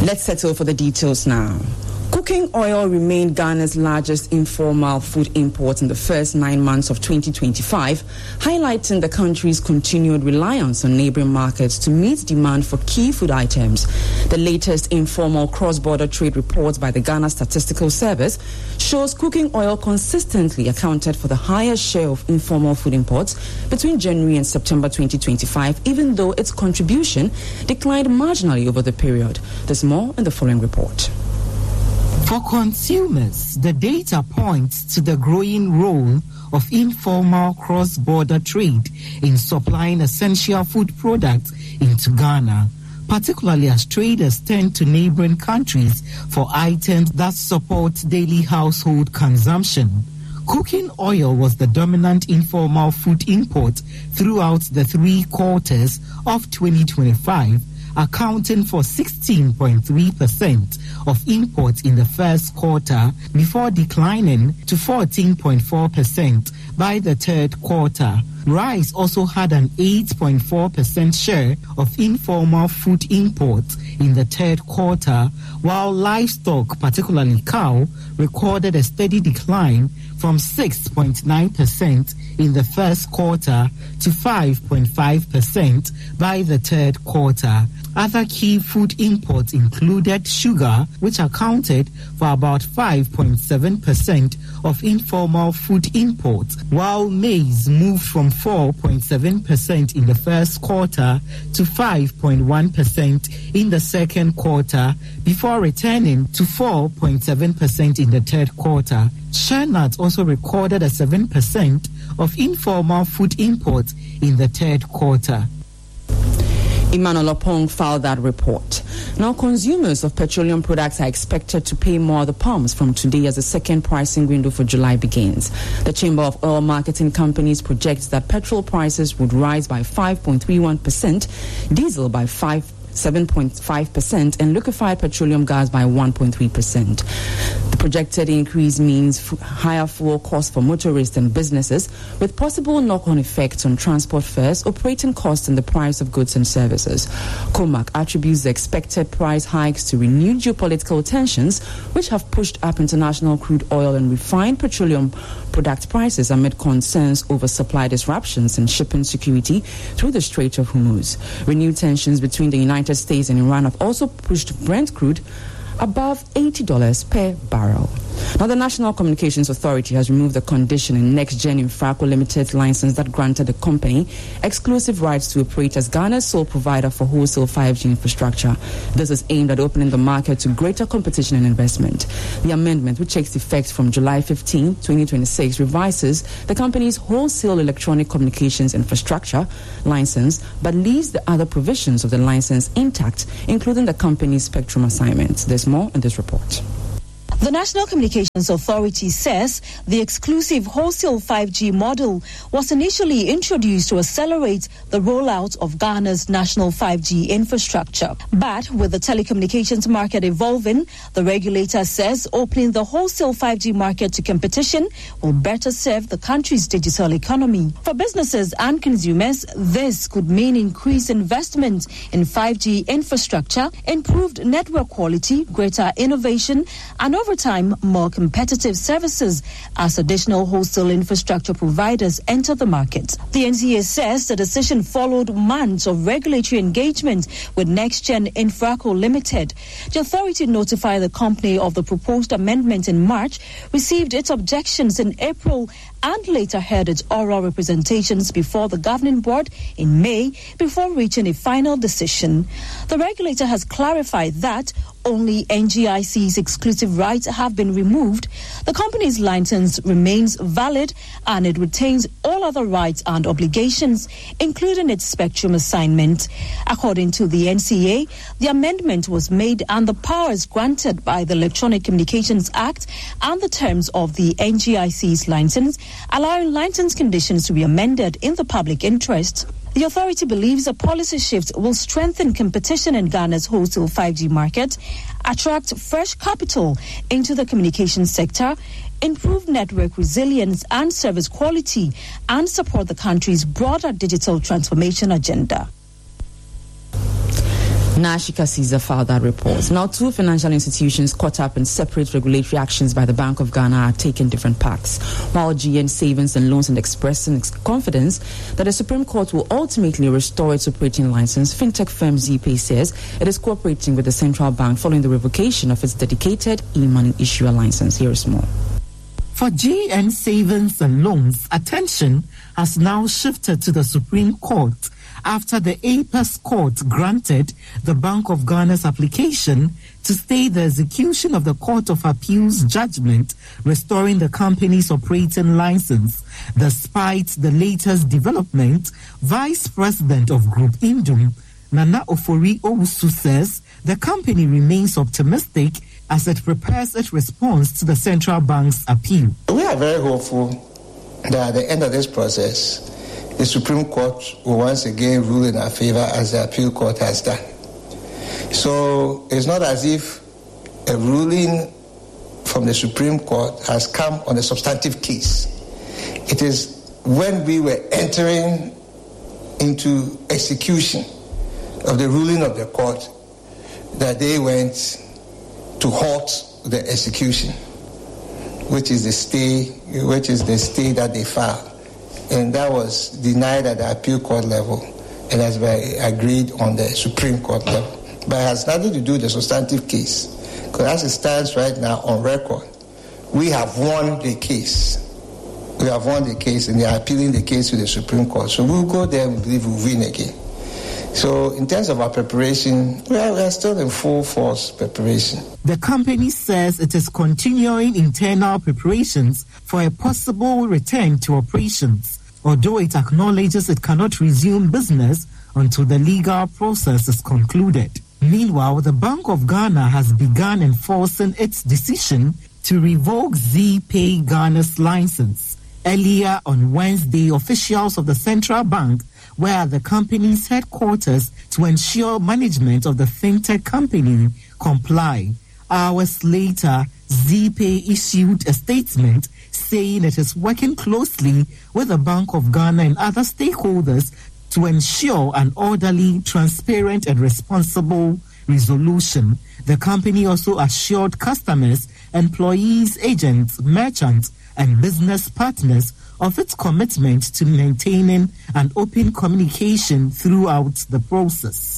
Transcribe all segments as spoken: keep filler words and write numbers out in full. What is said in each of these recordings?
Let's settle for the details now. Cooking oil remained Ghana's largest informal food import in the first nine months of twenty twenty-five, highlighting the country's continued reliance on neighboring markets to meet demand for key food items. The latest informal cross-border trade report by the Ghana Statistical Service shows cooking oil consistently accounted for the highest share of informal food imports between January and September twenty twenty-five, even though its contribution declined marginally over the period. There's more in the following report. For consumers, the data points to the growing role of informal cross-border trade in supplying essential food products into Ghana, particularly as traders turn to neighboring countries for items that support daily household consumption. Cooking oil was the dominant informal food import throughout the three quarters of twenty twenty-five, accounting for sixteen point three percent of imports in the first quarter before declining to fourteen point four percent by the third quarter. Rice also had an eight point four percent share of informal food imports in the third quarter, while livestock, particularly cow, recorded a steady decline from six point nine percent in the first quarter to five point five percent by the third quarter. Other key food imports included sugar, which accounted for about five point seven percent of informal food imports, while maize moved from four point seven percent in the first quarter to five point one percent in the second quarter, before returning to four point seven percent in the third quarter. Shea nuts also recorded a seven percent of informal food imports in the third quarter. Emmanuel Opong filed that report. Now, consumers of petroleum products are expected to pay more at the pumps from today as the second pricing window for July begins. The Chamber of Oil Marketing Companies projects that petrol prices would rise by five point three one percent, diesel by five seven point five percent, and liquefied petroleum gas by one point three percent. The projected increase means f- higher fuel costs for motorists and businesses, with possible knock-on effects on transport fares, operating costs, and the price of goods and services. COMAC attributes the expected price hikes to renewed geopolitical tensions, which have pushed up international crude oil and refined petroleum product prices amid concerns over supply disruptions and shipping security through the Strait of Hormuz. Renewed tensions between the United States and Iran have also pushed Brent crude above eighty dollars per barrel. Now, the National Communications Authority has removed the condition in NextGen Infraco Limited's license that granted the company exclusive rights to operate as Ghana's sole provider for wholesale five G infrastructure. This is aimed at opening the market to greater competition and investment. The amendment, which takes effect from July fifteenth, twenty twenty-six, revises the company's wholesale electronic communications infrastructure license, but leaves the other provisions of the license intact, including the company's spectrum assignment. There's more in this report. The National Communications Authority says the exclusive wholesale five G model was initially introduced to accelerate the rollout of Ghana's national five G infrastructure. But with the telecommunications market evolving, the regulator says opening the wholesale five G market to competition will better serve the country's digital economy. For businesses and consumers, this could mean increased investment in five G infrastructure, improved network quality, greater innovation, and over time, more competitive services as additional wholesale infrastructure providers enter the market. The N C A says the decision followed months of regulatory engagement with NextGen Infraco Limited. The authority notified the company of the proposed amendment in March, received its objections in April, and later heard its oral representations before the governing board in May before reaching a final decision. The regulator has clarified that only N G I C's exclusive rights have been removed. The company's license remains valid and it retains all other rights and obligations, including its spectrum assignment. According to the N C A, the amendment was made and the powers granted by the Electronic Communications Act and the terms of the N G I C's license, allowing license conditions to be amended in the public interest. The authority believes a policy shift will strengthen competition in Ghana's wholesale five G market, attract fresh capital into the communications sector, improve network resilience and service quality, and support the country's broader digital transformation agenda. Nashika Caesar filed that report. Now, two financial institutions caught up in separate regulatory actions by the Bank of Ghana are taking different paths, while G N Savings and Loans and expressing confidence that the Supreme Court will ultimately restore its operating license. Fintech firm ZPay says it is cooperating with the central bank following the revocation of its dedicated e-money issuer license. Here is more. For G N Savings and Loans, attention has now shifted to the Supreme Court after the Apex Court granted the Bank of Ghana's application to stay the execution of the Court of Appeals judgment restoring the company's operating license. Despite the latest development, Vice President of Group Indum, Nana Ofori Owusu, says the company remains optimistic as it prepares its response to the central bank's appeal. We are very hopeful that at the end of this process, the Supreme Court will once again rule in our favor as the appeal court has done. So it's not as if a ruling from the Supreme Court has come on a substantive case. It is when we were entering into execution of the ruling of the court that they went to halt the execution, which is the stay, which is the stay that they filed. And that was denied at the appeal court level and has been agreed on the Supreme Court level. But it has nothing to do with the substantive case. Because as it stands right now on record, we have won the case. We have won the case and they are appealing the case to the Supreme Court. So we'll go there and we believe we'll win again. So in terms of our preparation, we are, we are still in full force preparation. The company says it is continuing internal preparations for a possible return to operations, although it acknowledges it cannot resume business until the legal process is concluded. Meanwhile, the Bank of Ghana has begun enforcing its decision to revoke ZPay Ghana's license. Earlier on Wednesday, officials of the central bank were at the company's headquarters to ensure management of the fintech company comply. Hours later, ZPay issued a statement saying it is working closely with the Bank of Ghana and other stakeholders to ensure an orderly, transparent, and responsible resolution. The company also assured customers, employees, agents, merchants, and business partners of its commitment to maintaining an open communication throughout the process.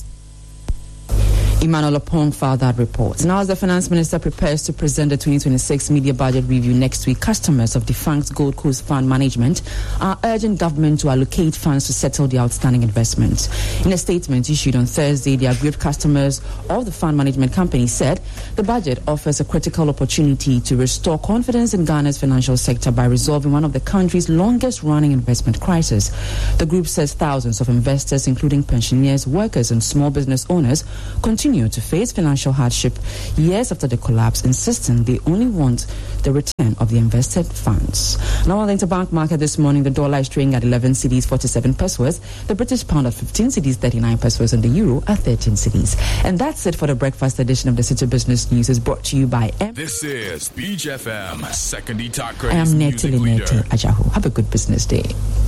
Emmanuel Opong filed that report. Now, as the finance minister prepares to present the twenty twenty-six media budget review next week, customers of defunct Gold Coast Fund Management are urging government to allocate funds to settle the outstanding investments. In a statement issued on Thursday, the aggrieved customers of the fund management company said the budget offers a critical opportunity to restore confidence in Ghana's financial sector by resolving one of the country's longest-running investment crises. The group says thousands of investors, including pensioners, workers, and small business owners, continue to face financial hardship years after the collapse, insisting they only want the return of the invested funds. Now on the interbank market this morning, the dollar is trading at eleven cedis forty-seven pesos, the British pound at fifteen cedis thirty-nine pesos, and the euro at thirteen cedis. And that's it for the breakfast edition of the City Business News. Is brought to you by M. This is Beach F M, Second Talk. I am Nettie Linette Ajahu. Have a good business day.